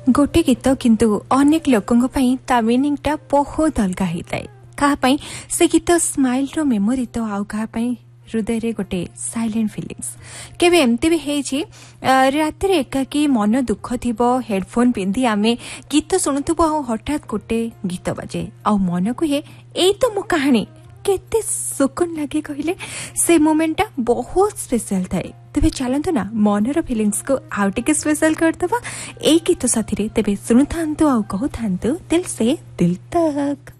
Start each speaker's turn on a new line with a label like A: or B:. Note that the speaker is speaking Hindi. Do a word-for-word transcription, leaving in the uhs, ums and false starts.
A: गोटे गीत किंतु अनेक लोकों ता मीनिंग टा बहुत अलग होता है। कहापाई से गीत स्माइल रो मेमोरी तो आउ कहापाई हृदय रे गोटे साइलेंट फीलिंग्स। केबे एमती भी है रात एकाकी मन दुख थिबो हेडफोन पिंधि आमे गीत शुणुथबो आ हठात गोटे गीत बाजे आ मन को हे एई तो मो कहानी केते सुकून लगे कहले से मोमेंट बहुत स्पेशल थाए। तेबे चलतु ना मनर फीलिंग्स को आउ टिके स्पेशल करदबा एई गीत साथी रे। तेबे सुनु थांतु आ कहु थांतु दिल से दिल तक।